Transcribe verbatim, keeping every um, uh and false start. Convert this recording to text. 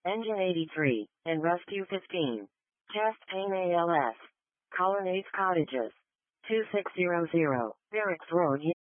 Engine eighty-three, and Rescue fifteen. Chest pain A L S. Colonnades Cottages. two six zero zero, Barracks Road.